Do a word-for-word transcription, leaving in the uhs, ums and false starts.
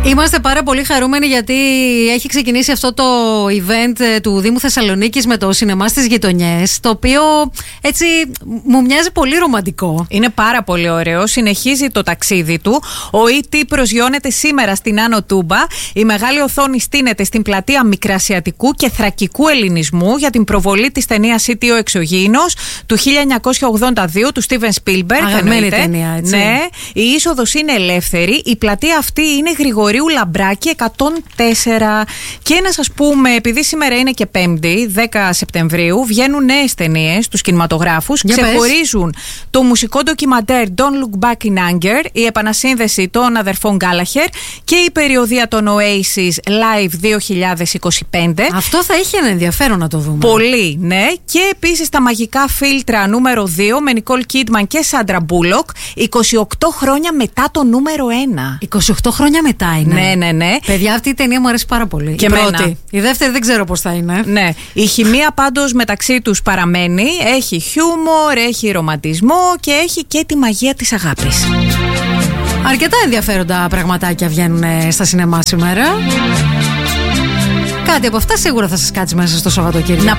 Είμαστε πάρα πολύ χαρούμενοι γιατί έχει ξεκινήσει αυτό το event του Δήμου Θεσσαλονίκης με το σινεμά στις γειτονιές, το οποίο έτσι μου μοιάζει πολύ ρομαντικό. Είναι πάρα πολύ ωραίο. Συνεχίζει το ταξίδι του. Ο ι τι προσγειώνεται σήμερα στην Άνω Τούμπα. Η μεγάλη οθόνη στείνεται στην πλατεία Μικρασιατικού και Θρακικού Ελληνισμού για την προβολή της ταινίας «ι τι ο Εξωγήινος» του χίλια εννιακόσια ογδόντα δύο του Στίβεν Σπίλμπεργκ. Αγαπημένη ταινία, έτσι. Ναι, η είσοδος είναι ελεύθερη. Η πλατεία αυτή είναι Γρηγορίου Λαμπράκη εκατόν τέσσερα. Και να σας πούμε, επειδή σήμερα είναι και Πέμπτη, δέκα Σεπτεμβρίου, βγαίνουν νέες ταινίες στους κινηματογράφους. Για Ξεχωρίζουν πες. Το μουσικό ντοκιμαντέρ Don't Look Back in Anger, η επανασύνδεση των αδερφών Γκάλαχερ και η περιοδεία των Oasis Live δύο χιλιάδες είκοσι πέντε. Αυτό θα είχε ένα ενδιαφέρον να το δούμε. Πολύ, ναι. Και επίσης τα μαγικά φίλτρα νούμερο δύο με Νικόλ Κίτμαν και Σάντρα Μπούλοκ, είκοσι οκτώ χρόνια μετά το νούμερο ένα. είκοσι οκτώ χρόνια μετά είναι. Ναι, ναι, ναι. Παιδιά, αυτή η ταινία μου αρέσει πάρα πολύ. Και η εμένα. πρώτη. Η δεύτερη δεν ξέρω πώς θα είναι. Ναι. Η χημεία πάντως μεταξύ τους παραμένει. Έχει χιούμορ, έχει ρομαντισμό και έχει και τη μαγεία της αγάπης. Αρκετά ενδιαφέροντα πραγματάκια βγαίνουν στα σινεμά σήμερα. Κάτι από αυτά σίγουρα θα σας κάτσει μέσα στο Σαββατοκύριακο. Να